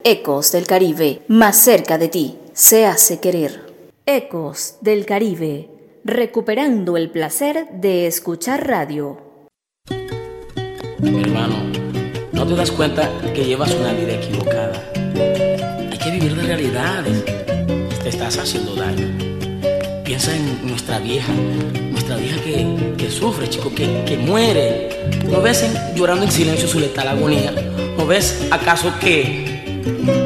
Ecos del Caribe, más cerca de ti, se hace querer. Ecos del Caribe, recuperando el placer de escuchar radio. Mi hermano, ¿no te das cuenta que llevas una vida equivocada? Hay que vivir de realidades. Te estás haciendo daño. Piensa en nuestra vieja que sufre, chico, que muere. ¿No ves llorando en silencio su letal agonía? ¿No ves acaso que